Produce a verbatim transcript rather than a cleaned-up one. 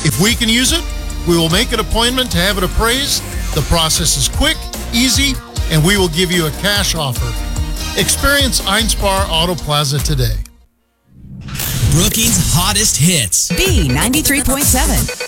If we can use it, we will make an appointment to have it appraised. The process is quick, easy, and we will give you a cash offer. Experience Einspar Auto Plaza today. Brookings' hottest hits. B ninety-three point seven.